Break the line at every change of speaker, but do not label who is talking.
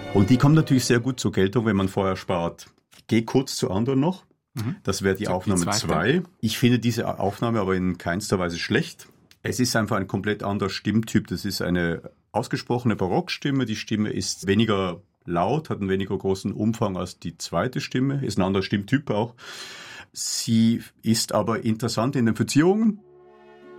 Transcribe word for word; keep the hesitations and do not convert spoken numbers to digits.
Und die kommt natürlich sehr gut zur Geltung, wenn man vorher spart. Ich gehe kurz zu anderen noch. Mhm. Das wäre die so, Aufnahme zwei. Ich finde diese Aufnahme aber in keinster Weise schlecht. Es ist einfach ein komplett anderer Stimmtyp. Das ist eine ausgesprochene Barockstimme. Die Stimme ist weniger laut, hat einen weniger großen Umfang als die zweite Stimme. Ist ein anderer Stimmtyp auch. Sie ist aber interessant in den Verzierungen.